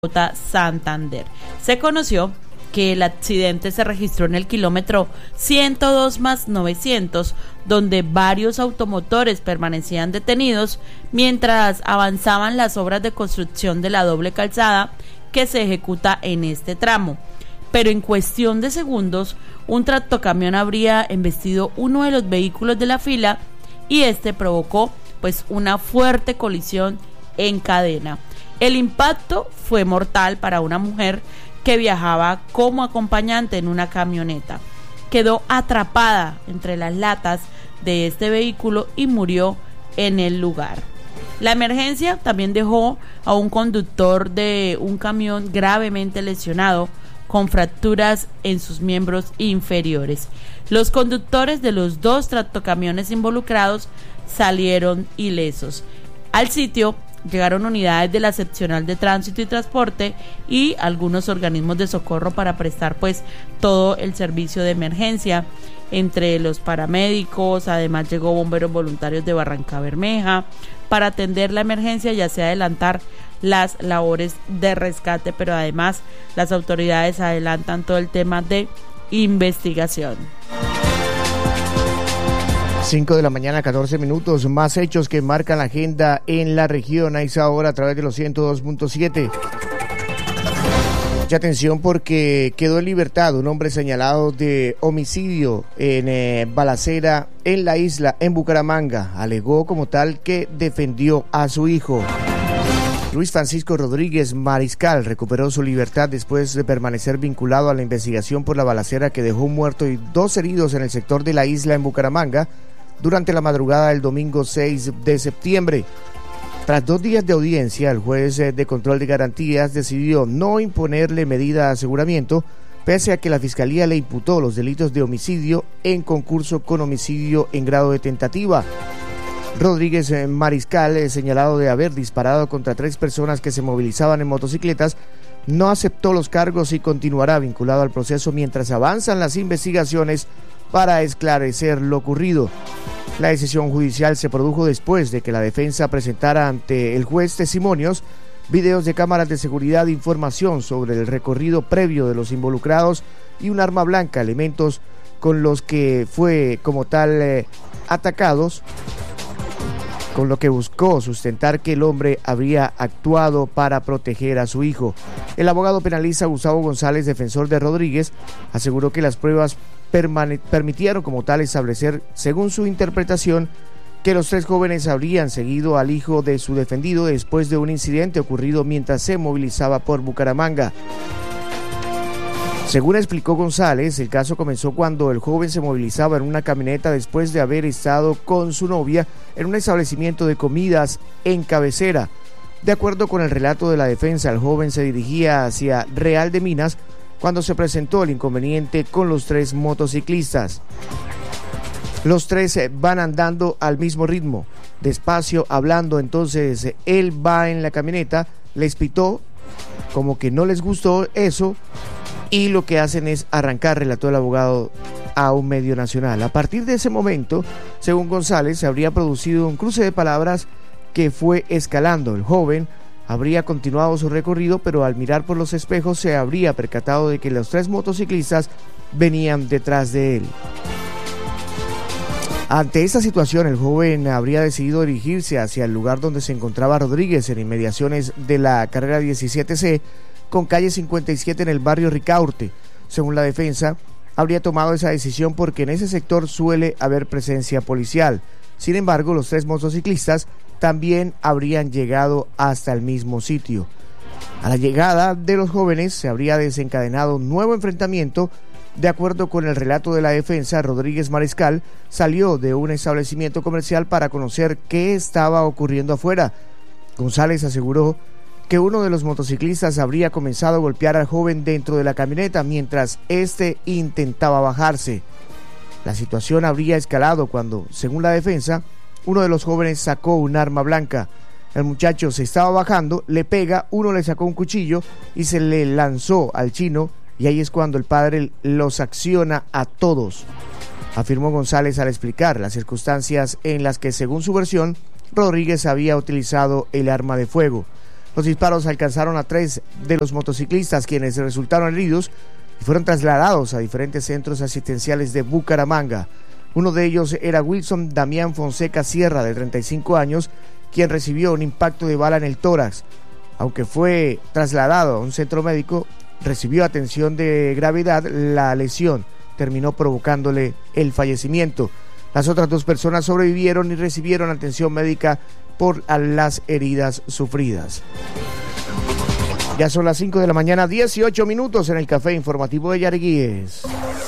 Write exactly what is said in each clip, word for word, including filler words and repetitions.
Santander. Se conoció que el accidente se registró en el kilómetro ciento dos más novecientos, donde varios automotores permanecían detenidos mientras avanzaban las obras de construcción de la doble calzada que se ejecuta en este tramo. Pero en cuestión de segundos, un tractocamión habría embestido uno de los vehículos de la fila y este provocó pues una fuerte colisión en cadena. El impacto fue mortal para una mujer que viajaba como acompañante en una camioneta. Quedó atrapada entre las latas de este vehículo y murió en el lugar. La emergencia también dejó a un conductor de un camión gravemente lesionado con fracturas en sus miembros inferiores. Los conductores de los dos tractocamiones involucrados salieron ilesos. Al sitio llegaron unidades de la seccional de tránsito y transporte y algunos organismos de socorro para prestar pues todo el servicio de emergencia, entre los paramédicos. Además llegó bomberos voluntarios de Barrancabermeja para atender la emergencia y así adelantar las labores de rescate, pero además las autoridades adelantan todo el tema de investigación. cinco de la mañana, catorce minutos, más hechos que marcan la agenda en la región a esa hora a través de los ciento dos punto siete. Mucha atención porque quedó en libertad un hombre señalado de homicidio en eh, balacera en la isla, en Bucaramanga. Alegó como tal que defendió a su hijo. Luis Francisco Rodríguez Mariscal recuperó su libertad después de permanecer vinculado a la investigación por la balacera que dejó un muerto y dos heridos en el sector de la isla, en Bucaramanga, durante la madrugada del domingo seis de septiembre. Tras dos días de audiencia, el juez de control de garantías decidió no imponerle medida de aseguramiento, pese a que la Fiscalía le imputó los delitos de homicidio en concurso con homicidio en grado de tentativa. Rodríguez Mariscal, señalado de haber disparado contra tres personas que se movilizaban en motocicletas, no aceptó los cargos y continuará vinculado al proceso mientras avanzan las investigaciones para esclarecer lo ocurrido. La decisión judicial se produjo después de que la defensa presentara ante el juez testimonios, videos de cámaras de seguridad, información sobre el recorrido previo de los involucrados y un arma blanca, elementos con los que fue como tal eh, atacados, con lo que buscó sustentar que el hombre habría actuado para proteger a su hijo. El abogado penalista Gustavo González, defensor de Rodríguez, aseguró que las pruebas permane- permitieron como tal establecer, según su interpretación, que los tres jóvenes habrían seguido al hijo de su defendido después de un incidente ocurrido mientras se movilizaba por Bucaramanga. Según explicó González, el caso comenzó cuando el joven se movilizaba en una camioneta después de haber estado con su novia en un establecimiento de comidas en Cabecera. De acuerdo con el relato de la defensa, el joven se dirigía hacia Real de Minas cuando se presentó el inconveniente con los tres motociclistas. Los tres van andando al mismo ritmo, despacio, hablando. Entonces él va en la camioneta, les pitó, como que no les gustó eso, y lo que hacen es arrancar, relató el abogado a un medio nacional. A partir de ese momento, según González, se habría producido un cruce de palabras que fue escalando. El joven habría continuado su recorrido, pero al mirar por los espejos se habría percatado de que los tres motociclistas venían detrás de él. Ante esta situación, el joven habría decidido dirigirse hacia el lugar donde se encontraba Rodríguez, en inmediaciones de la carrera diecisiete ce, con calle cincuenta y siete en el barrio Ricaurte. Según la defensa, habría tomado esa decisión porque en ese sector suele haber presencia policial. Sin embargo, los tres motociclistas también habrían llegado hasta el mismo sitio. A la llegada de los jóvenes se habría desencadenado un nuevo enfrentamiento. De acuerdo con el relato de la defensa, Rodríguez Mariscal salió de un establecimiento comercial para conocer qué estaba ocurriendo afuera. González aseguró que uno de los motociclistas habría comenzado a golpear al joven dentro de la camioneta mientras éste intentaba bajarse. La situación habría escalado cuando, según la defensa, uno de los jóvenes sacó un arma blanca. El muchacho se estaba bajando, le pega, uno le sacó un cuchillo y se le lanzó al chino, y ahí es cuando el padre los acciona a todos, afirmó González al explicar las circunstancias en las que, según su versión, Rodríguez había utilizado el arma de fuego. Los disparos alcanzaron a tres de los motociclistas, quienes resultaron heridos y fueron trasladados a diferentes centros asistenciales de Bucaramanga. Uno de ellos era Wilson Damián Fonseca Sierra, de treinta y cinco años, quien recibió un impacto de bala en el tórax. Aunque fue trasladado a un centro médico, recibió atención de gravedad, la lesión terminó provocándole el fallecimiento. Las otras dos personas sobrevivieron y recibieron atención médica por las heridas sufridas. Ya son las cinco de la mañana, dieciocho minutos en el Café Informativo de Yariguíes.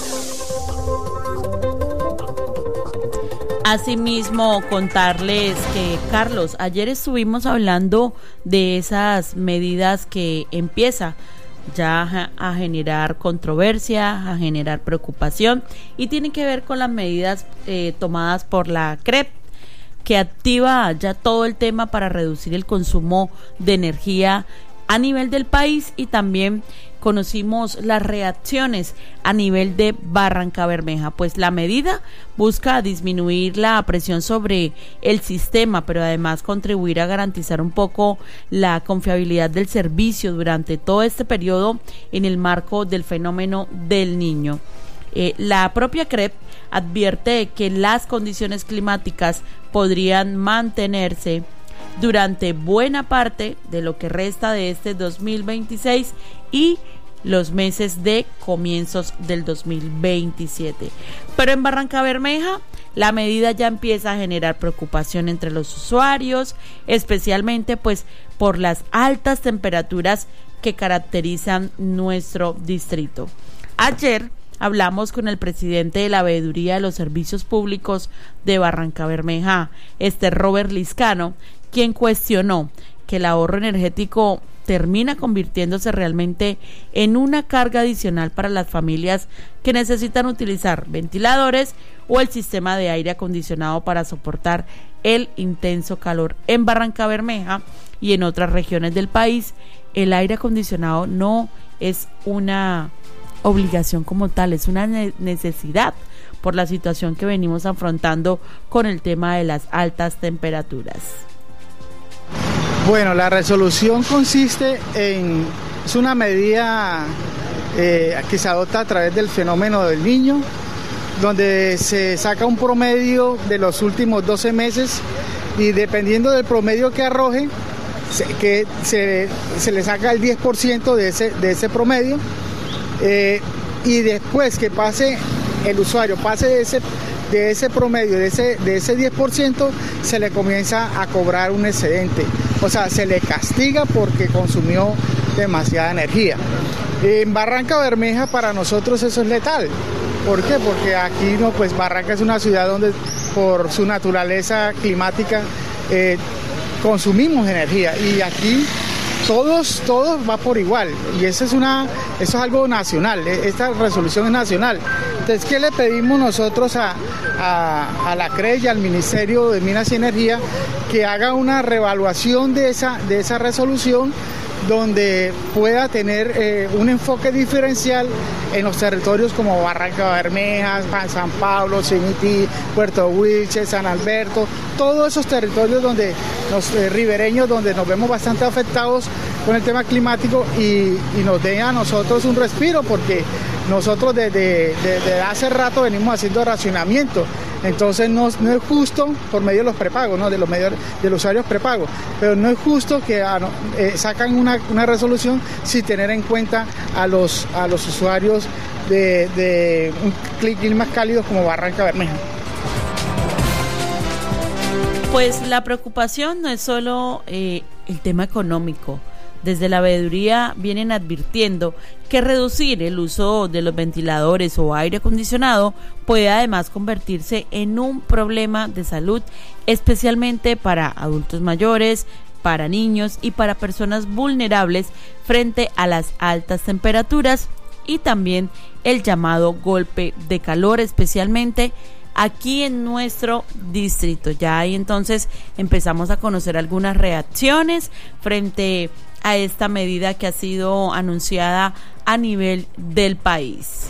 Asimismo, contarles que, Carlos, ayer estuvimos hablando de esas medidas que empieza ya a generar controversia, a generar preocupación, y tienen que ver con las medidas eh, tomadas por la C R E P, que activa ya todo el tema para reducir el consumo de energía a nivel del país, y también conocimos las reacciones a nivel de Barrancabermeja. Pues la medida busca disminuir la presión sobre el sistema, pero además contribuir a garantizar un poco la confiabilidad del servicio durante todo este periodo en el marco del fenómeno del Niño. Eh, la propia C R E P advierte que las condiciones climáticas podrían mantenerse durante buena parte de lo que resta de este dos mil veintiséis y los meses de comienzos del dos mil veintisiete. Pero en Barrancabermeja la medida ya empieza a generar preocupación entre los usuarios, especialmente pues por las altas temperaturas que caracterizan nuestro distrito. Ayer hablamos con el presidente de la Veeduría de los Servicios Públicos de Barrancabermeja, este Robert Liscano, quien cuestionó que el ahorro energético termina convirtiéndose realmente en una carga adicional para las familias que necesitan utilizar ventiladores o el sistema de aire acondicionado para soportar el intenso calor. En Barrancabermeja y en otras regiones del país, el aire acondicionado no es una obligación como tal, es una necesidad por la situación que venimos afrontando con el tema de las altas temperaturas. Bueno, la resolución consiste en, es una medida eh, que se adopta a través del fenómeno del Niño, donde se saca un promedio de los últimos doce meses y dependiendo del promedio que arroje, se, que se, se le saca el diez por ciento de ese, de ese promedio eh, y después que pase el usuario, pase de ese de ese promedio, de ese, de ese diez por ciento, se le comienza a cobrar un excedente. O sea, se le castiga porque consumió demasiada energía. En Barrancabermeja para nosotros eso es letal. ¿Por qué? Porque aquí no, pues Barranca es una ciudad donde por su naturaleza climática eh, consumimos energía y aquí todos, todos va por igual y eso es una, eso es algo nacional, esta resolución es nacional. Entonces, ¿qué le pedimos nosotros a, a, a la C R E y al Ministerio de Minas y Energía? Que haga una reevaluación de esa, de esa resolución donde pueda tener eh, un enfoque diferencial en los territorios como Barrancabermeja, San Pablo, Cimití, Puerto Wilches, San Alberto, todos esos territorios donde los eh, ribereños donde nos vemos bastante afectados con el tema climático y, y nos den a nosotros un respiro porque nosotros desde, desde hace rato venimos haciendo racionamiento. Entonces no, no es justo por medio de los prepagos, ¿no? de los medios de los usuarios prepagos, pero no es justo que ah, no, eh, sacan una, una resolución sin tener en cuenta a los a los usuarios de, de un clima cálido como Barrancabermeja. Pues la preocupación no es solo eh, el tema económico. Desde la veeduría vienen advirtiendo que reducir el uso de los ventiladores o aire acondicionado puede además convertirse en un problema de salud, especialmente para adultos mayores, para niños y para personas vulnerables frente a las altas temperaturas y también el llamado golpe de calor, especialmente aquí en nuestro distrito. Ya ahí entonces empezamos a conocer algunas reacciones frente a esta medida que ha sido anunciada a nivel del país.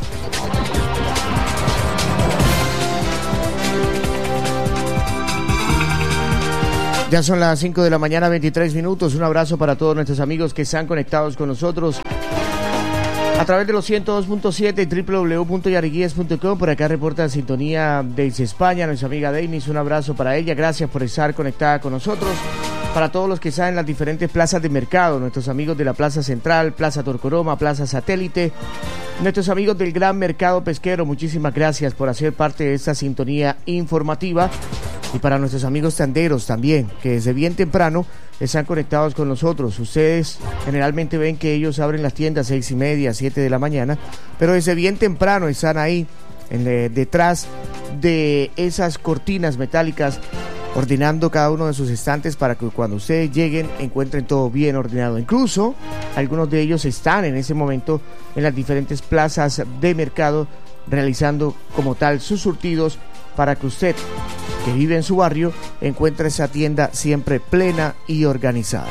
Ya son las cinco de la mañana, veintitrés minutos. Un abrazo para todos nuestros amigos que están conectados con nosotros a través de los ciento dos punto siete y doble u doble u doble u punto yariguíes punto com. Por acá reporta sintonía desde España nuestra amiga Denis. Un abrazo para ella. Gracias por estar conectada con nosotros. Para todos los que están en las diferentes plazas de mercado, nuestros amigos de la Plaza Central, Plaza Torcoroma, Plaza Satélite, nuestros amigos del Gran Mercado Pesquero, muchísimas gracias por hacer parte de esta sintonía informativa. Y para nuestros amigos tenderos también, que desde bien temprano están conectados con nosotros. Ustedes generalmente ven que ellos abren las tiendas seis y media, siete de la mañana, pero desde bien temprano están ahí, en, eh, detrás de esas cortinas metálicas, ordenando cada uno de sus estantes para que cuando ustedes lleguen encuentren todo bien ordenado. Incluso algunos de ellos están en ese momento en las diferentes plazas de mercado realizando como tal sus surtidos para que usted, que vive en su barrio, encuentre esa tienda siempre plena y organizada.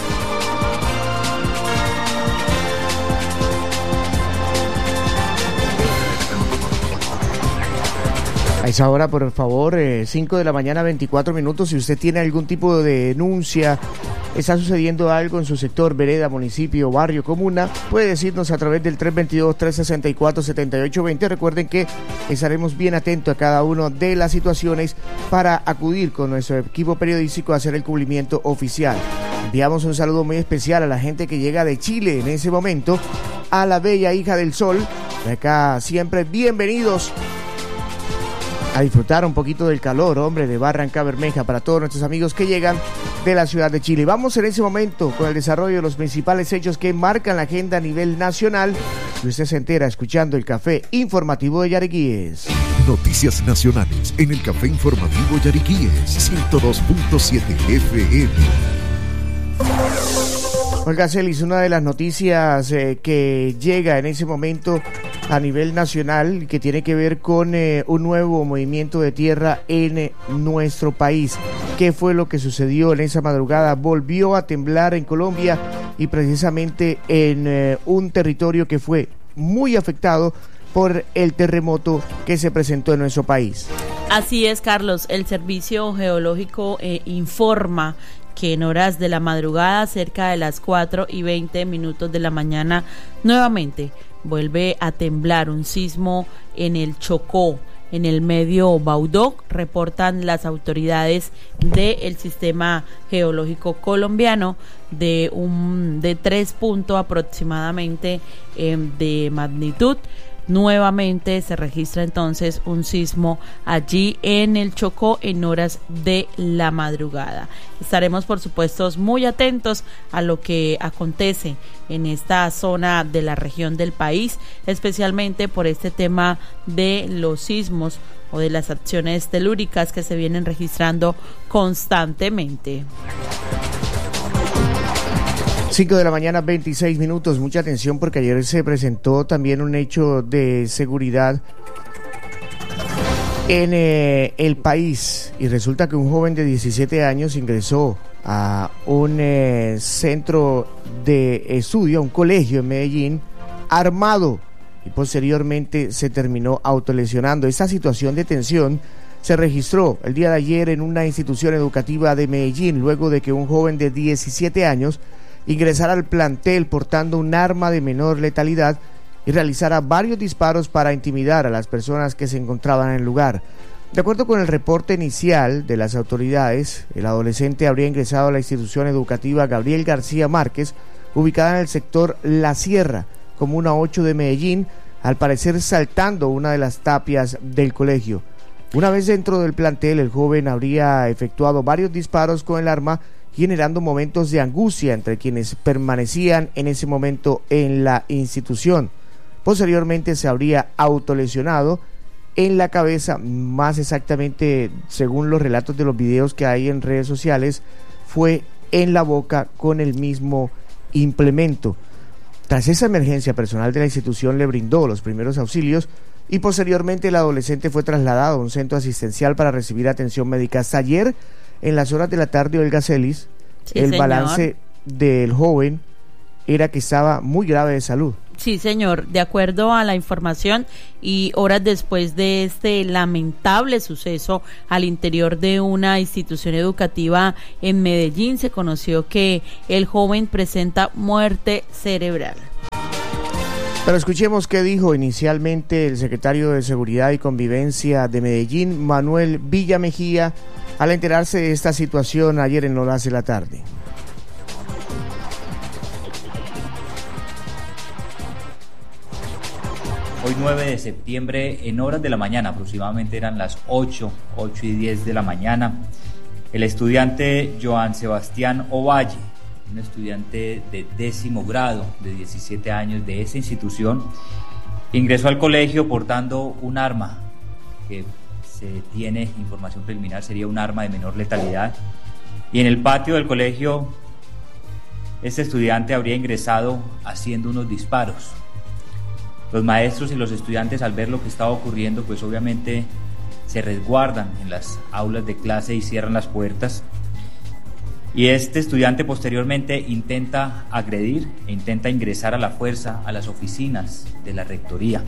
A esa hora, por favor, eh, cinco de la mañana, veinticuatro minutos. Si usted tiene algún tipo de denuncia, está sucediendo algo en su sector, vereda, municipio, barrio, comuna, puede decirnos a través del tres dos dos, tres seis cuatro, siete ocho dos cero. Recuerden que estaremos bien atentos a cada una de las situaciones para acudir con nuestro equipo periodístico a hacer el cubrimiento oficial. Enviamos un saludo muy especial a la gente que llega de Chile en ese momento, a la bella hija del sol. De acá siempre bienvenidos a disfrutar un poquito del calor, hombre, de Barranca Bermeja, para todos nuestros amigos que llegan de la ciudad de Chile. Vamos en ese momento con el desarrollo de los principales hechos que marcan la agenda a nivel nacional, y usted se entera escuchando el Café Informativo de Yariguíes. Noticias nacionales en el Café Informativo Yariguíes, ciento dos punto siete F M. Olga Celis, una de las noticias eh, que llega en ese momento a nivel nacional, que tiene que ver con eh, un nuevo movimiento de tierra en eh, nuestro país. ¿Qué fue lo que sucedió en esa madrugada? Volvió a temblar en Colombia y precisamente en eh, un territorio que fue muy afectado por el terremoto que se presentó en nuestro país. Así es, Carlos. El Servicio Geológico eh, informa que en horas de la madrugada, cerca de las cuatro y veinte minutos de la mañana, nuevamente vuelve a temblar un sismo en el Chocó, en el medio Baudó, reportan las autoridades del Sistema Geológico Colombiano, de un de tres puntos aproximadamente eh, de magnitud. Nuevamente se registra entonces un sismo allí en el Chocó en horas de la madrugada. Estaremos por supuesto muy atentos a lo que acontece en esta zona de la región del país, especialmente por este tema de los sismos o de las acciones telúricas que se vienen registrando constantemente. cinco de la mañana, veintiséis minutos. Mucha atención porque ayer se presentó también un hecho de seguridad en eh, el país, y resulta que un joven de diecisiete años ingresó a un eh, centro de estudio, a un colegio en Medellín, armado, y posteriormente se terminó autolesionando. Esta situación de tensión se registró el día de ayer en una institución educativa de Medellín, luego de que un joven de diecisiete años ingresara al plantel portando un arma de menor letalidad y realizara varios disparos para intimidar a las personas que se encontraban en el lugar. De acuerdo con el reporte inicial de las autoridades, el adolescente habría ingresado a la institución educativa Gabriel García Márquez, ubicada en el sector La Sierra, comuna ocho de Medellín, al parecer saltando una de las tapias del colegio. Una vez dentro del plantel, el joven habría efectuado varios disparos con el arma, generando momentos de angustia entre quienes permanecían en ese momento en la institución. Posteriormente se habría autolesionado en la cabeza, más exactamente según los relatos de los videos que hay en redes sociales, fue en la boca con el mismo implemento. Tras esa emergencia, personal de la institución le brindó los primeros auxilios y posteriormente el adolescente fue trasladado a un centro asistencial para recibir atención médica. Hasta ayer, en las horas de la tarde, Olga Celis, sí, el señor. balance del joven era que estaba muy grave de salud. Sí, señor, de acuerdo a la información y horas después de este lamentable suceso al interior de una institución educativa en Medellín, se conoció que el joven presenta muerte cerebral. Pero escuchemos qué dijo inicialmente el secretario de Seguridad y Convivencia de Medellín, Manuel Villamejía, al enterarse de esta situación ayer en horas de la tarde. Hoy nueve de septiembre, en horas de la mañana, aproximadamente eran las ocho, ocho y diez de la mañana, el estudiante Joan Sebastián Ovalle, un estudiante de décimo grado, de diecisiete años, de esa institución, ingresó al colegio portando un arma que se tiene información preliminar, sería un arma de menor letalidad, y en el patio del colegio este estudiante habría ingresado haciendo unos disparos. Los maestros y los estudiantes, al ver lo que estaba ocurriendo, pues obviamente se resguardan en las aulas de clase y cierran las puertas. Y este estudiante posteriormente intenta agredir e intenta ingresar a la fuerza a las oficinas de la rectoría.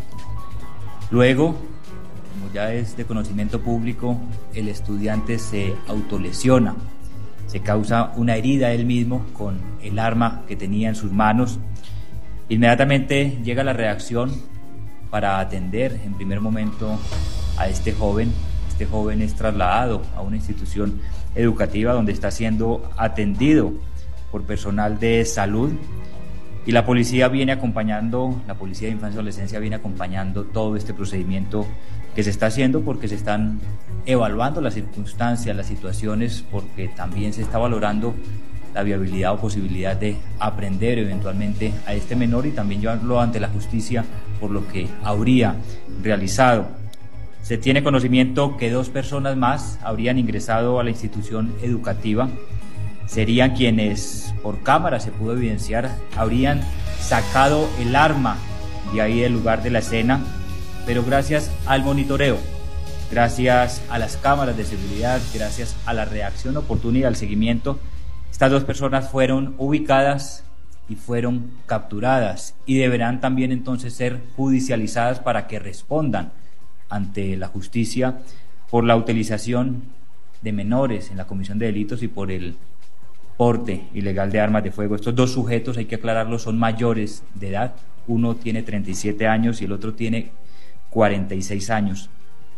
Luego, como ya es de conocimiento público, el estudiante se autolesiona, se causa una herida él mismo con el arma que tenía en sus manos. Inmediatamente llega la reacción para atender en primer momento a este joven. Este joven es trasladado a una institución educativa donde está siendo atendido por personal de salud y la policía viene acompañando, la policía de infancia y adolescencia viene acompañando todo este procedimiento que se está haciendo porque se están evaluando las circunstancias, las situaciones, porque también se está valorando la viabilidad o posibilidad de aprender eventualmente a este menor y también llevarlo ante la justicia por lo que habría realizado. Se tiene conocimiento que dos personas más habrían ingresado a la institución educativa, serían quienes por cámara se pudo evidenciar, habrían sacado el arma de ahí del lugar de la escena, pero gracias al monitoreo, gracias a las cámaras de seguridad, gracias a la reacción oportuna y al seguimiento, estas dos personas fueron ubicadas y fueron capturadas y deberán también entonces ser judicializadas para que respondan ante la justicia por la utilización de menores en la comisión de delitos y por el porte ilegal de armas de fuego. Estos dos sujetos, hay que aclararlo, son mayores de edad. Uno tiene treinta y siete años y el otro tiene cuarenta y seis años.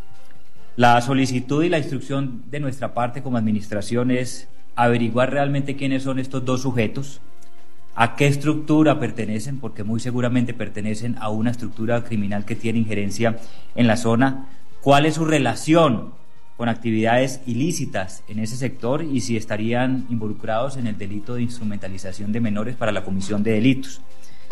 La solicitud y la instrucción de nuestra parte como administración es averiguar realmente quiénes son estos dos sujetos, a qué estructura pertenecen, porque muy seguramente pertenecen a una estructura criminal que tiene injerencia en la zona, cuál es su relación con actividades ilícitas en ese sector y si estarían involucrados en el delito de instrumentalización de menores para la comisión de delitos.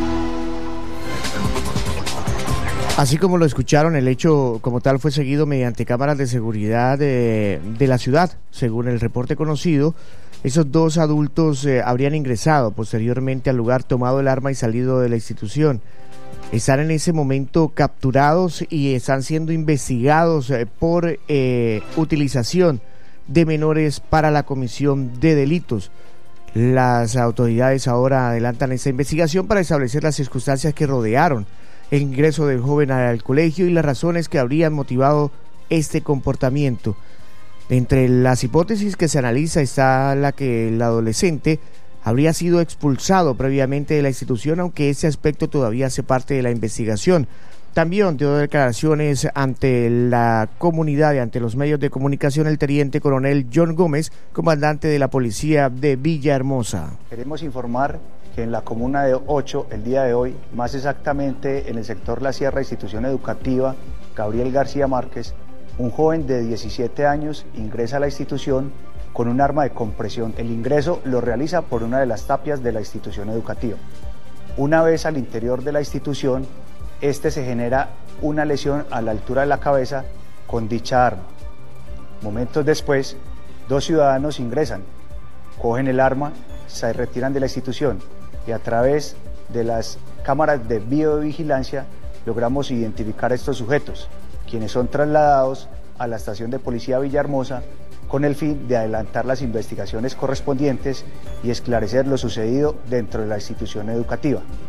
Así como lo escucharon, el hecho como tal fue seguido mediante cámaras de seguridad de, de la ciudad. Según el reporte conocido, esos dos adultos eh, habrían ingresado posteriormente al lugar, tomado el arma y salido de la institución. Están en ese momento capturados y están siendo investigados eh, por eh, utilización de menores para la comisión de delitos. Las autoridades ahora adelantan esta investigación para establecer las circunstancias que rodearon el ingreso del joven al colegio y las razones que habrían motivado este comportamiento. Entre las hipótesis que se analiza está la que el adolescente habría sido expulsado previamente de la institución, aunque ese aspecto todavía hace parte de la investigación. También dio declaraciones ante la comunidad y ante los medios de comunicación el teniente coronel John Gómez, comandante de la policía de Villahermosa. Queremos informar que en la comuna de ocho, el día de hoy, más exactamente en el sector La Sierra, institución educativa Gabriel García Márquez, un joven de diecisiete años ingresa a la institución con un arma de compresión. El ingreso lo realiza por una de las tapias de la institución educativa. Una vez al interior de la institución, este se genera una lesión a la altura de la cabeza con dicha arma. Momentos después, dos ciudadanos ingresan, cogen el arma, se retiran de la institución y a través de las cámaras de videovigilancia logramos identificar a estos sujetos, quienes son trasladados a la estación de policía Villahermosa con el fin de adelantar las investigaciones correspondientes y esclarecer lo sucedido dentro de la institución educativa.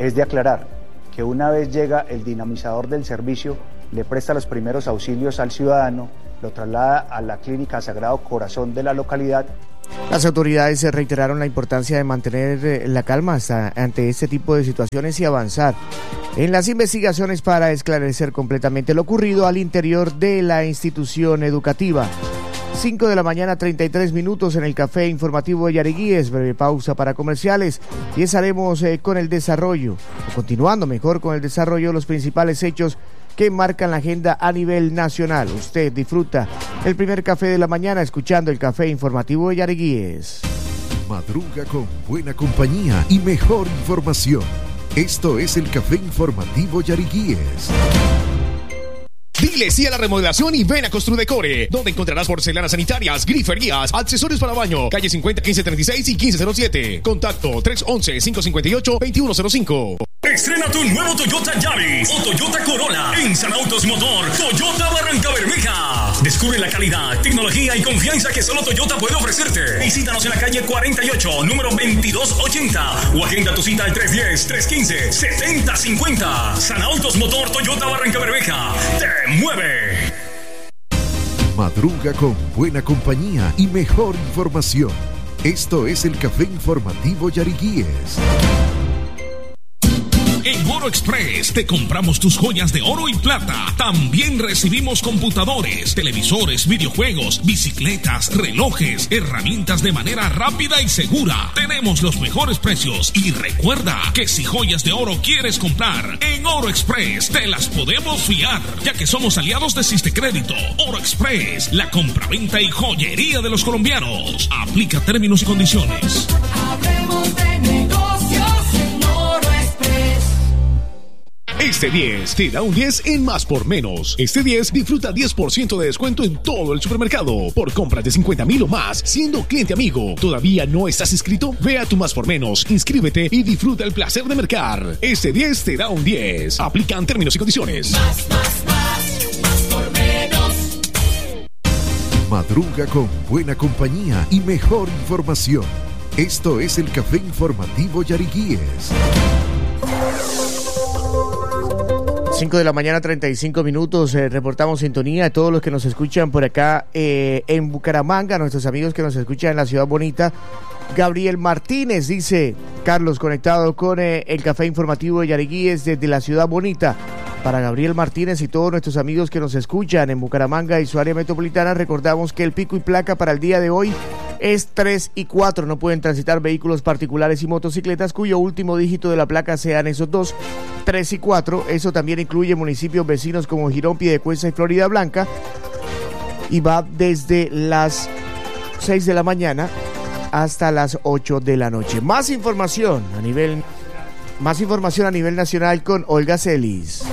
Es de aclarar que una vez llega el dinamizador del servicio, le presta los primeros auxilios al ciudadano, lo traslada a la clínica Sagrado Corazón de la localidad. Las autoridades reiteraron la importancia de mantener la calma hasta, ante este tipo de situaciones y avanzar en las investigaciones para esclarecer completamente lo ocurrido al interior de la institución educativa. cinco de la mañana, treinta y tres minutos en el Café Informativo de Yariguíes. Breve pausa para comerciales y estaremos eh, con el desarrollo, o continuando mejor con el desarrollo de los principales hechos que marcan la agenda a nivel nacional. Usted disfruta el primer café de la mañana escuchando el Café Informativo de Yariguíes. Madruga con buena compañía y mejor información. Esto es el Café Informativo Yariguíes. Dile sí a la remodelación y ven a Construdecore, donde encontrarás porcelanas sanitarias, griferías, accesorios para baño, calle cincuenta, quince treinta y seis y quince cero siete. Contacto tres once, cinco cincuenta y ocho, veintiuno cero cinco. Estrena tu nuevo Toyota Yaris o Toyota Corolla en San Autos Motor Toyota Barrancabermeja. Descubre la calidad, tecnología y confianza que solo Toyota puede ofrecerte. Visítanos en la calle cuarenta y ocho, número veintidós ochenta o agenda tu cita al tres uno cero, tres uno cinco, siete cero cinco cero. San Autos Motor Toyota Barrancabermeja. ¡Te mueve! Madruga con buena compañía y mejor información. Esto es el Café Informativo Yariguíes. En Oro Express te compramos tus joyas de oro y plata. También recibimos computadores, televisores, videojuegos, bicicletas, relojes, herramientas de manera rápida y segura. Tenemos los mejores precios y recuerda que si joyas de oro quieres comprar, en Oro Express te las podemos fiar, ya que somos aliados de Sistecrédito. Oro Express, la compraventa y joyería de los colombianos. Aplica términos y condiciones. Hablemos de negocios en Oro Express. Este diez te da un diez en Más por Menos. Este diez disfruta diez por ciento de descuento en todo el supermercado por compras de cincuenta mil o más, siendo cliente amigo. ¿Todavía no estás inscrito? Ve a tu Más por Menos, inscríbete y disfruta el placer de mercar. Este diez te da un diez. Aplican términos y condiciones. Más, más, más, más por menos. Madruga con buena compañía y mejor información. Esto es el Café Informativo Yariguíes. cinco de la mañana, treinta y cinco minutos, eh, reportamos sintonía a todos los que nos escuchan por acá eh, en Bucaramanga, nuestros amigos que nos escuchan en la ciudad bonita. Gabriel Martínez dice, Carlos, conectado con eh, el Café Informativo de Yariguíes desde la ciudad bonita. Para Gabriel Martínez y todos nuestros amigos que nos escuchan en Bucaramanga y su área metropolitana, recordamos que el pico y placa para el día de hoy es tres y cuatro. No pueden transitar vehículos particulares y motocicletas cuyo último dígito de la placa sean esos dos, tres y cuatro. Eso también incluye municipios vecinos como Girón, Piedecuesta y Florida Blanca. Y va desde las seis de la mañana hasta las ocho de la noche. Más información a nivel, más información a nivel nacional con Olga Celis.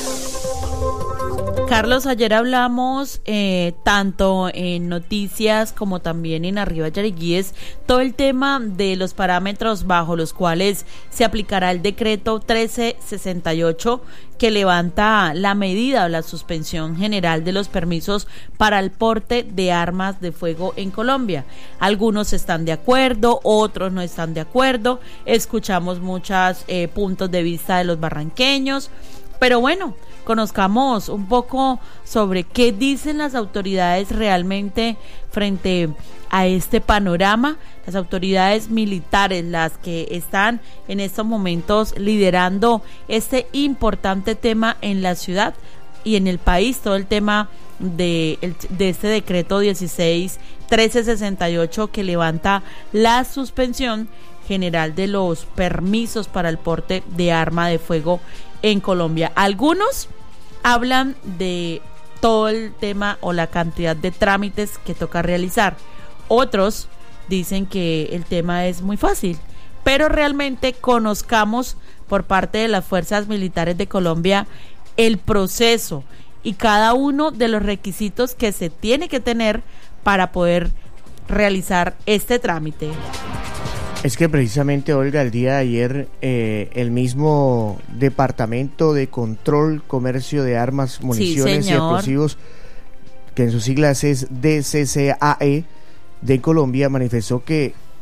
Carlos, ayer hablamos eh, tanto en noticias como también en Arriba Yariguíes todo el tema de los parámetros bajo los cuales se aplicará el decreto trece sesenta y ocho que levanta la medida o la suspensión general de los permisos para el porte de armas de fuego en Colombia. Algunos están de acuerdo, otros no están de acuerdo. Escuchamos muchos eh, puntos de vista de los barranqueños, pero bueno, conozcamos un poco sobre qué dicen las autoridades realmente frente a este panorama. Las autoridades militares, las que están en estos momentos liderando este importante tema en la ciudad y en el país, todo el tema de, el, de este decreto dieciséis trece sesenta y ocho que levanta la suspensión general de los permisos para el porte de arma de fuego en Colombia. Algunos hablan de todo el tema o la cantidad de trámites que toca realizar. Otros dicen que el tema es muy fácil, pero realmente conozcamos por parte de las fuerzas militares de Colombia el proceso y cada uno de los requisitos que se tiene que tener para poder realizar este trámite. Es que precisamente, Olga, el día de ayer eh, el mismo Departamento de Control, Comercio de Armas, Municiones sí, y Explosivos, que en sus siglas es D C C A E, de Colombia, manifestó que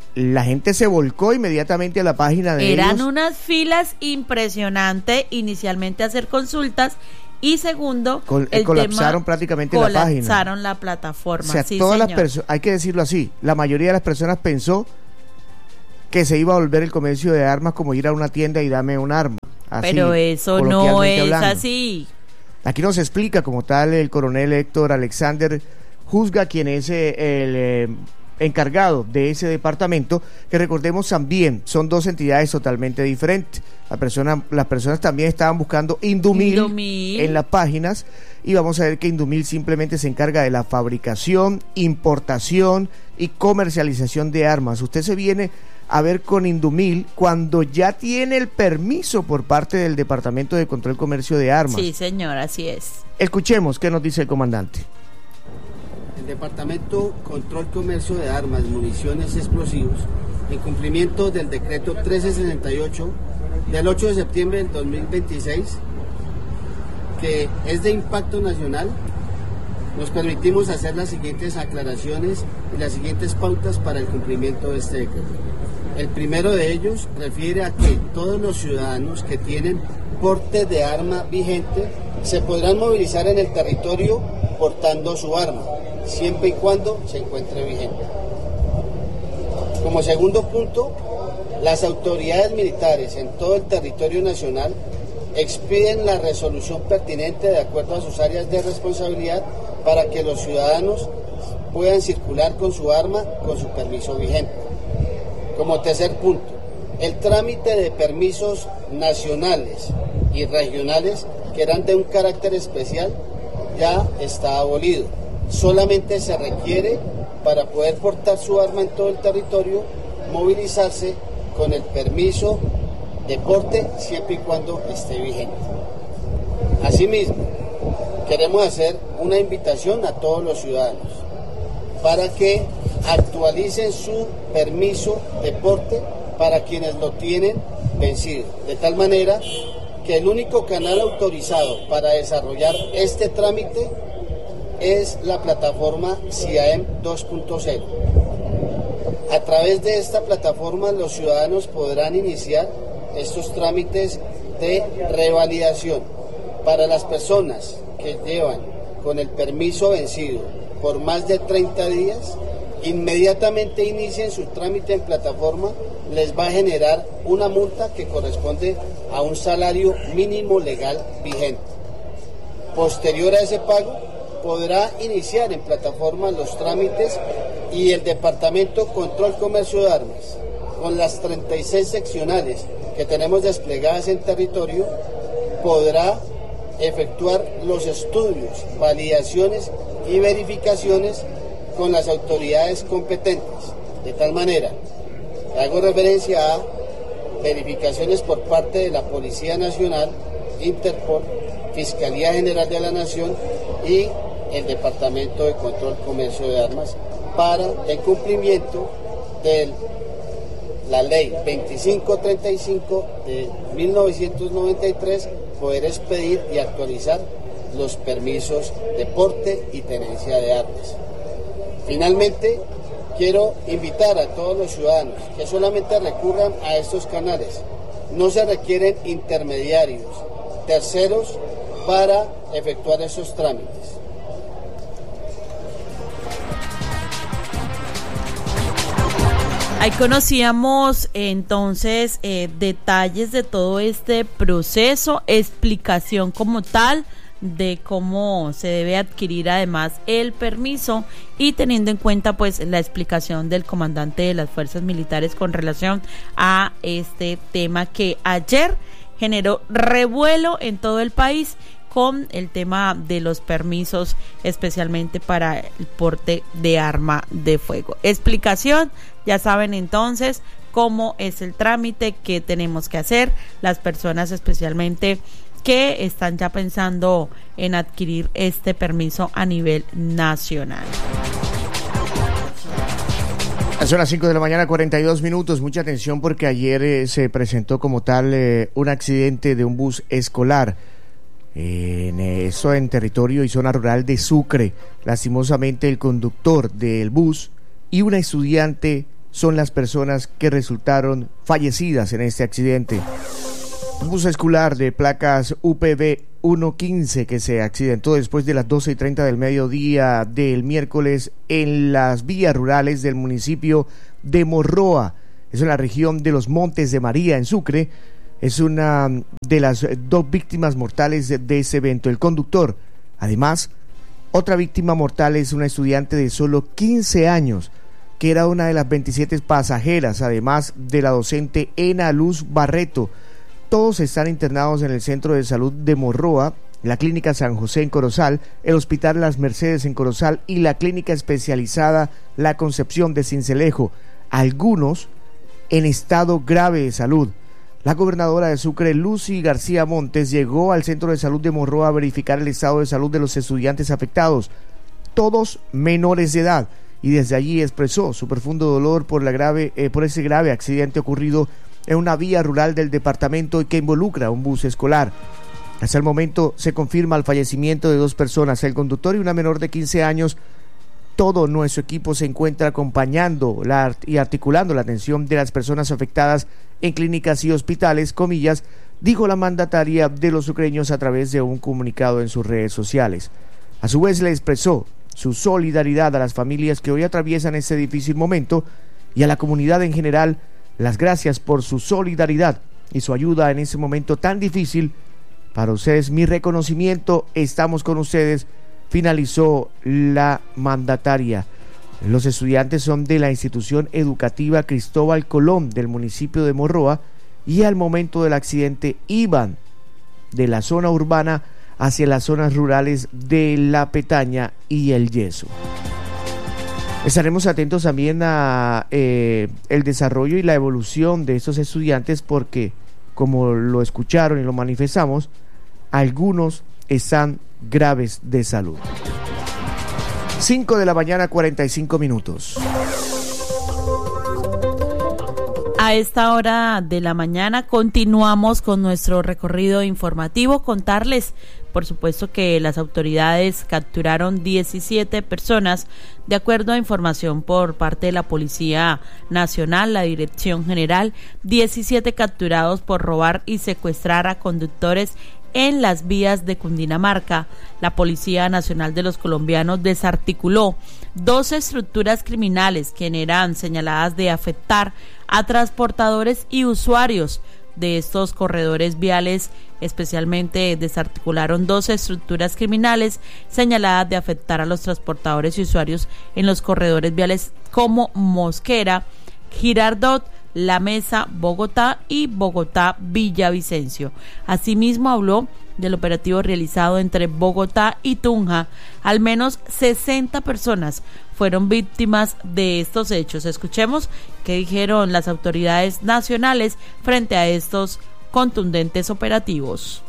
la gente se volcó inmediatamente a la página de Eran ellos. unas filas impresionantes, inicialmente a hacer consultas, y segundo, Col- el colapsaron tema, prácticamente la página. Colapsaron la plataforma. O sea, sí, todas las señor. personas, hay que decirlo así, la mayoría de las personas pensó que se iba a volver el comercio de armas como ir a una tienda y dame un arma. Así, Pero eso no coloquialmente es hablando. así. Aquí nos explica como tal el coronel Héctor Alexander Juzga, quien es eh, el eh, encargado de ese departamento, que recordemos también son dos entidades totalmente diferentes. La persona, las personas también estaban buscando Indumil, Indumil en las páginas, y vamos a ver que Indumil simplemente se encarga de la fabricación, importación y comercialización de armas. Usted se viene a ver con Indumil cuando ya tiene el permiso por parte del Departamento de Control y Comercio de Armas. Sí, señor, así es. Escuchemos qué nos dice el comandante. El Departamento Control Comercio de Armas, Municiones y Explosivos, en cumplimiento del decreto trece sesenta y ocho del ocho de septiembre del dos mil veintiséis, que es de impacto nacional, nos permitimos hacer las siguientes aclaraciones y las siguientes pautas para el cumplimiento de este decreto. El primero de ellos refiere a que todos los ciudadanos que tienen porte de arma vigente se podrán movilizar en el territorio portando su arma, siempre y cuando se encuentre vigente. Como segundo punto, las autoridades militares en todo el territorio nacional expiden la resolución pertinente de acuerdo a sus áreas de responsabilidad para que los ciudadanos puedan circular con su arma con su permiso vigente. Como tercer punto, el trámite de permisos nacionales y regionales que eran de un carácter especial ya está abolido. Solamente se requiere, para poder portar su arma en todo el territorio, movilizarse con el permiso de porte siempre y cuando esté vigente. Asimismo, queremos hacer una invitación a todos los ciudadanos para que actualicen su permiso de porte para quienes lo tienen vencido, de tal manera que el único canal autorizado para desarrollar este trámite es la plataforma CIAEM dos punto cero. A través de esta plataforma los ciudadanos podrán iniciar estos trámites de revalidación para las personas que llevan con el permiso vencido por más de treinta días. Inmediatamente inicien su trámite en plataforma, les va a generar una multa que corresponde a un salario mínimo legal vigente. Posterior a ese pago, podrá iniciar en plataforma los trámites y el Departamento Control Comercio de Armas, con las treinta y seis seccionales que tenemos desplegadas en territorio, podrá efectuar los estudios, validaciones y verificaciones con las autoridades competentes, de tal manera, hago referencia a verificaciones por parte de la Policía Nacional, Interpol, Fiscalía General de la Nación y el Departamento de Control Comercio de Armas para el cumplimiento de la Ley veinticinco treinta y cinco de mil novecientos noventa y tres, poder expedir y actualizar los permisos de porte y tenencia de armas. Finalmente, quiero invitar a todos los ciudadanos que solamente recurran a estos canales. No se requieren intermediarios, terceros, para efectuar esos trámites. Ahí conocíamos entonces eh, detalles de todo este proceso, explicación como tal de cómo se debe adquirir además el permiso, y teniendo en cuenta pues la explicación del comandante de las fuerzas militares con relación a este tema que ayer generó revuelo en todo el país con el tema de los permisos, especialmente para el porte de arma de fuego. Explicación, ya saben entonces cómo es el trámite que tenemos que hacer las personas especialmente que están ya pensando en adquirir este permiso a nivel nacional. Son las cinco de la mañana, cuarenta y dos minutos. Mucha atención porque ayer eh, se presentó como tal eh, un accidente de un bus escolar. En eso en territorio y zona rural de Sucre. Lastimosamente el conductor del bus y una estudiante son las personas que resultaron fallecidas en este accidente. Un bus escolar de placas U P B ciento quince que se accidentó después de las doce y treinta del mediodía del miércoles en las vías rurales del municipio de Morroa, es en la región de los Montes de María, en Sucre. Es una de las dos víctimas mortales de, de ese evento, el conductor. Además, otra víctima mortal es una estudiante de solo quince años, que era una de las veintisiete pasajeras, además de la docente Ena Luz Barreto. Todos están internados en el Centro de Salud de Morroa, la Clínica San José en Corozal, el Hospital Las Mercedes en Corozal y la Clínica Especializada La Concepción de Sincelejo, algunos en estado grave de salud. La gobernadora de Sucre, Lucy García Montes, llegó al Centro de Salud de Morroa a verificar el estado de salud de los estudiantes afectados, todos menores de edad, y desde allí expresó su profundo dolor por, la grave, eh, por ese grave accidente ocurrido en una vía rural del departamento y que involucra un bus escolar. Hasta el momento se confirma el fallecimiento de dos personas, el conductor y una menor de quince años. Todo nuestro equipo se encuentra acompañando la, y articulando la atención de las personas afectadas en clínicas y hospitales, comillas, dijo la mandataria de los sucreños a través de un comunicado en sus redes sociales. A su vez le expresó su solidaridad a las familias que hoy atraviesan este difícil momento y a la comunidad en general, las gracias por su solidaridad y su ayuda en ese momento tan difícil. Para ustedes mi reconocimiento, estamos con ustedes, finalizó la mandataria. Los estudiantes son de la institución educativa Cristóbal Colón del municipio de Morroa y al momento del accidente iban de la zona urbana hacia las zonas rurales de La Petaña y El Yeso. Estaremos atentos también a eh, el desarrollo y la evolución de estos estudiantes porque, como lo escucharon y lo manifestamos, algunos están graves de salud. cinco de la mañana, cuarenta y cinco minutos. A esta hora de la mañana continuamos con nuestro recorrido informativo. Contarles, por supuesto, que las autoridades capturaron diecisiete personas, de acuerdo a información por parte de la Policía Nacional, la Dirección General, diecisiete capturados por robar y secuestrar a conductores en las vías de Cundinamarca. La Policía Nacional de los Colombianos desarticuló dos estructuras criminales que eran señaladas de afectar a transportadores y usuarios de estos corredores viales. Especialmente desarticularon dos estructuras criminales señaladas de afectar a los transportadores y usuarios en los corredores viales como Mosquera, Girardot, La Mesa, Bogotá y Bogotá Villavicencio. Asimismo habló del operativo realizado entre Bogotá y Tunja. Al menos sesenta personas fueron víctimas de estos hechos. Escuchemos qué dijeron las autoridades nacionales frente a estos contundentes operativos.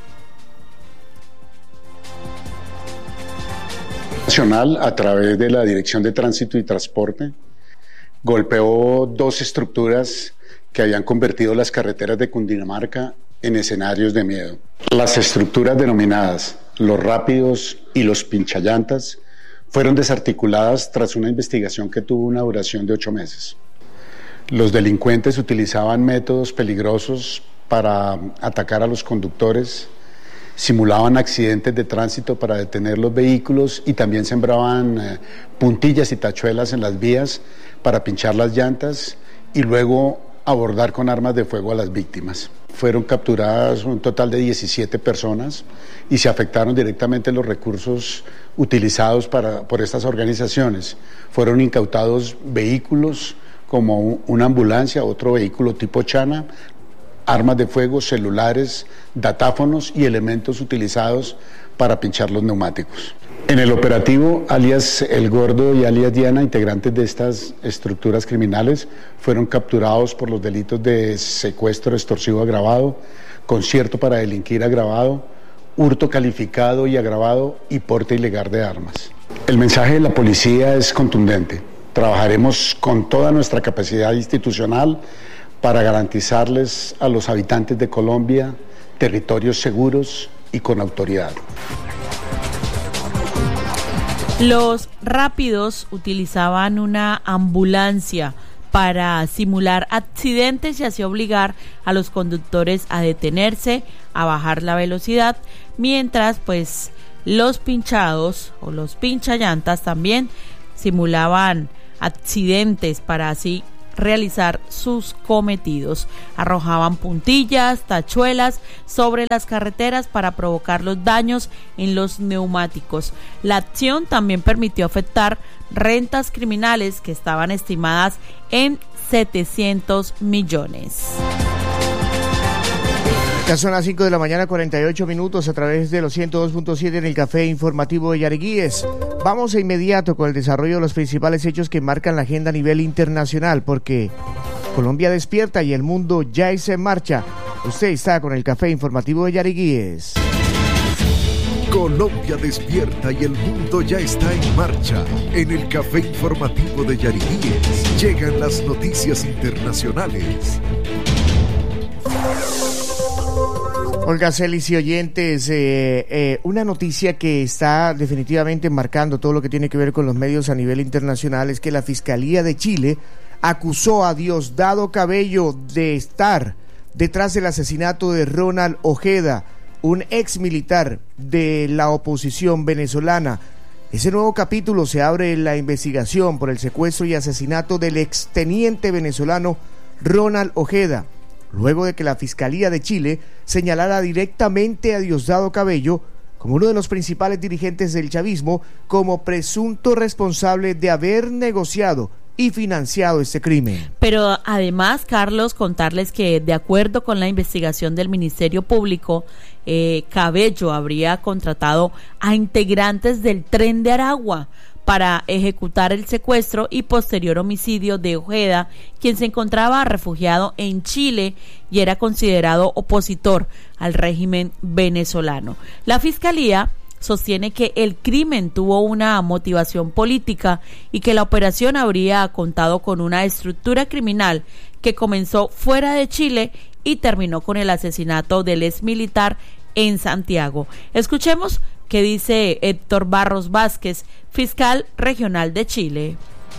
Nacional, a través de la Dirección de Tránsito y Transporte, golpeó dos estructuras que habían convertido las carreteras de Cundinamarca en escenarios de miedo. Las estructuras denominadas Los Rápidos y Los Pinchallantas fueron desarticuladas tras una investigación que tuvo una duración de ocho meses. Los delincuentes utilizaban métodos peligrosos para atacar a los conductores, simulaban accidentes de tránsito para detener los vehículos y también sembraban eh, puntillas y tachuelas en las vías para pinchar las llantas y luego abordar con armas de fuego a las víctimas. Fueron capturadas un total de diecisiete personas y se afectaron directamente los recursos utilizados para, por estas organizaciones. Fueron incautados vehículos como una ambulancia, otro vehículo tipo Chana, armas de fuego, celulares, datáfonos y elementos utilizados para pinchar los neumáticos. En el operativo, alias El Gordo y alias Diana, integrantes de estas estructuras criminales, fueron capturados por los delitos de secuestro extorsivo agravado, concierto para delinquir agravado, hurto calificado y agravado y porte ilegal de armas. El mensaje de la policía es contundente. Trabajaremos con toda nuestra capacidad institucional para garantizarles a los habitantes de Colombia territorios seguros y con autoridad. Los rápidos utilizaban una ambulancia para simular accidentes y así obligar a los conductores a detenerse, a bajar la velocidad, mientras pues los pinchados o los pinchallantas también simulaban accidentes para así realizar sus cometidos. Arrojaban puntillas, tachuelas sobre las carreteras para provocar los daños en los neumáticos. La acción también permitió afectar rentas criminales que estaban estimadas en setecientos millones. Ya son las cinco de la mañana, cuarenta y ocho minutos, a través de los ciento dos punto siete en el Café Informativo de Yariguíes. Vamos de inmediato con el desarrollo de los principales hechos que marcan la agenda a nivel internacional, porque Colombia despierta y el mundo ya está en marcha. Usted está con el Café Informativo de Yariguíes. Colombia despierta y el mundo ya está en marcha. En el Café Informativo de Yariguíes llegan las noticias internacionales. Olga Celis y oyentes, eh, eh, una noticia que está definitivamente marcando todo lo que tiene que ver con los medios a nivel internacional es que la Fiscalía de Chile acusó a Diosdado Cabello de estar detrás del asesinato de Ronald Ojeda, un ex militar de la oposición venezolana. Ese nuevo capítulo se abre en la investigación por el secuestro y asesinato del exteniente venezolano Ronald Ojeda, luego de que la Fiscalía de Chile señalara directamente a Diosdado Cabello como uno de los principales dirigentes del chavismo como presunto responsable de haber negociado y financiado este crimen. Pero además, Carlos, contarles que de acuerdo con la investigación del Ministerio Público, eh, Cabello habría contratado a integrantes del Tren de Aragua para ejecutar el secuestro y posterior homicidio de Ojeda, quien se encontraba refugiado en Chile y era considerado opositor al régimen venezolano. La Fiscalía sostiene que el crimen tuvo una motivación política y que la operación habría contado con una estructura criminal que comenzó fuera de Chile y terminó con el asesinato del ex militar en Santiago. Escuchemos qué dice Héctor Barros Vázquez, fiscal regional de Chile.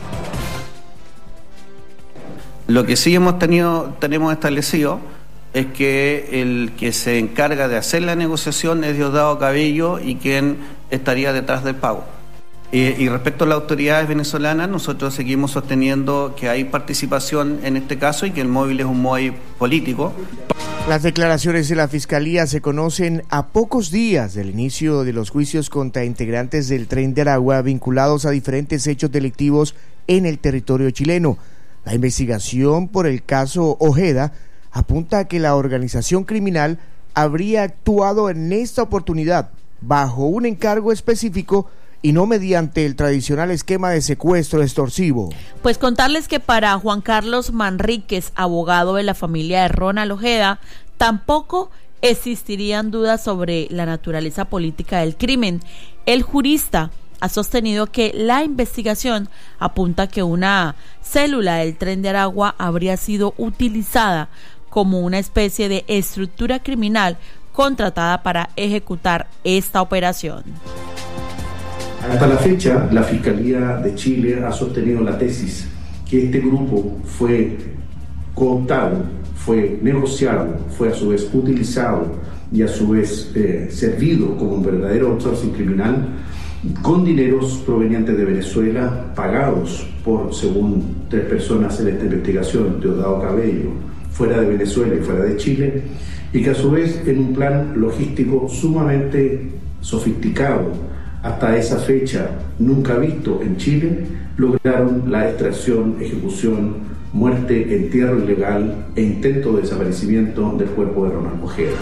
Lo que sí hemos tenido, tenemos establecido es que el que se encarga de hacer la negociación es Diosdado Cabello y quien estaría detrás del pago. Eh, y respecto a las autoridades venezolanas, nosotros seguimos sosteniendo que hay participación en este caso y que el móvil es un móvil político. Las declaraciones de la Fiscalía se conocen a pocos días del inicio de los juicios contra integrantes del Tren de Aragua vinculados a diferentes hechos delictivos en el territorio chileno. La investigación por el caso Ojeda apunta a que la organización criminal habría actuado en esta oportunidad bajo un encargo específico y no mediante el tradicional esquema de secuestro extorsivo. Pues contarles que para Juan Carlos Manríquez, abogado de la familia de Ronald Ojeda, tampoco existirían dudas sobre la naturaleza política del crimen. El jurista ha sostenido que la investigación apunta que una célula del Tren de Aragua habría sido utilizada como una especie de estructura criminal contratada para ejecutar esta operación. Hasta la fecha, la Fiscalía de Chile ha sostenido la tesis que este grupo fue cooptado, fue negociado, fue a su vez utilizado y a su vez eh, servido como un verdadero outsourcing criminal con dineros provenientes de Venezuela, pagados por, según tres personas en esta investigación, Diosdado Cabello, fuera de Venezuela y fuera de Chile, y que a su vez en un plan logístico sumamente sofisticado, hasta esa fecha nunca visto en Chile, lograron la extracción, ejecución, muerte, entierro ilegal e intento de desaparecimiento del cuerpo de Ronald Ojeda.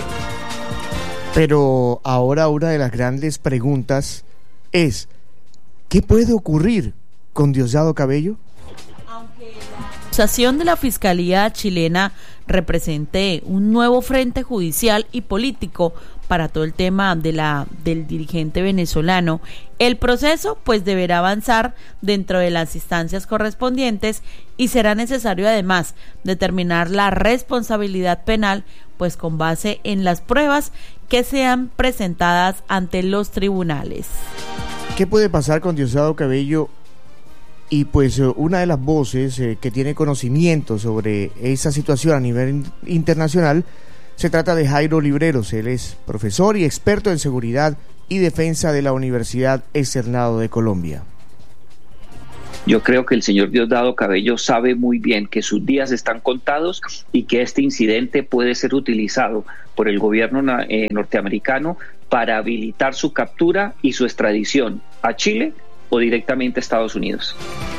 Pero ahora una de las grandes preguntas es, ¿qué puede ocurrir con Diosdado Cabello? Aunque la acusación de la Fiscalía chilena represente un nuevo frente judicial y político para todo el tema de la del dirigente venezolano, el proceso pues deberá avanzar dentro de las instancias correspondientes y será necesario además determinar la responsabilidad penal pues con base en las pruebas que sean presentadas ante los tribunales. ¿Qué puede pasar con Diosdado Cabello Y pues una de las voces eh, que tiene conocimiento sobre esa situación a nivel in- internacional se trata de Jairo Libreros. Él es profesor y experto en seguridad y defensa de la Universidad Externado de Colombia. Yo creo que el señor Diosdado Cabello sabe muy bien que sus días están contados y que este incidente puede ser utilizado por el gobierno eh, norteamericano para habilitar su captura y su extradición a Chile o directamente a Estados Unidos.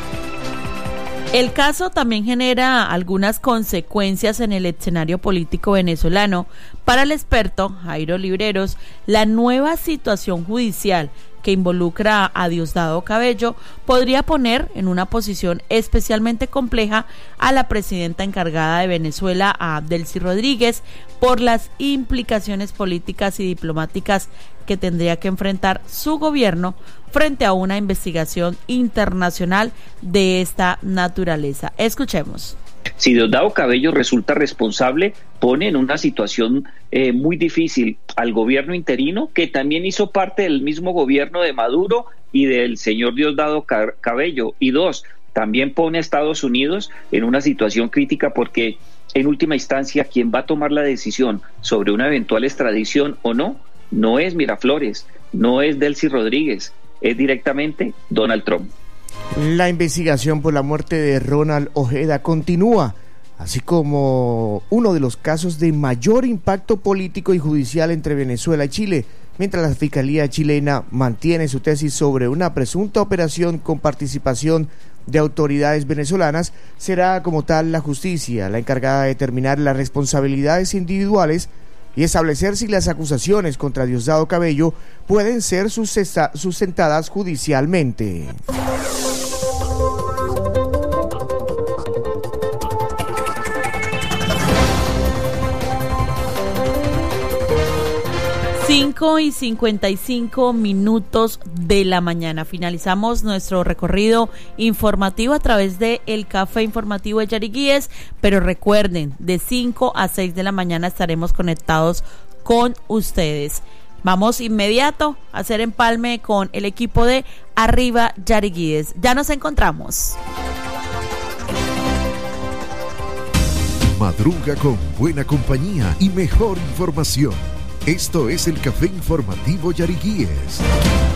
El caso también genera algunas consecuencias en el escenario político venezolano. Para el experto Jairo Libreros, la nueva situación judicial que involucra a Diosdado Cabello podría poner en una posición especialmente compleja a la presidenta encargada de Venezuela, a Delcy Rodríguez, por las implicaciones políticas y diplomáticas que tendría que enfrentar su gobierno frente a una investigación internacional de esta naturaleza. Escuchemos. Si Diosdado Cabello resulta responsable, pone en una situación eh, muy difícil al gobierno interino, que también hizo parte del mismo gobierno de Maduro y del señor Diosdado Cabello. Y dos, también pone a Estados Unidos en una situación crítica porque, en última instancia, quien va a tomar la decisión sobre una eventual extradición o no, no es Miraflores, no es Delcy Rodríguez, es directamente Donald Trump. La investigación por la muerte de Ronald Ojeda continúa, así como uno de los casos de mayor impacto político y judicial entre Venezuela y Chile, mientras la Fiscalía chilena mantiene su tesis sobre una presunta operación con participación de autoridades venezolanas. Será como tal la justicia la encargada de determinar las responsabilidades individuales y establecer si las acusaciones contra Diosdado Cabello pueden ser sustentadas judicialmente. cinco y cincuenta y cinco minutos de la mañana. Finalizamos nuestro recorrido informativo a través de el Café Informativo de Yariguíes, pero recuerden, de cinco a seis de la mañana estaremos conectados con ustedes. Vamos inmediato a hacer empalme con el equipo de Arriba Yariguíes. Ya nos encontramos. Madruga con buena compañía y mejor información. Esto es el Café Informativo Yariguíes.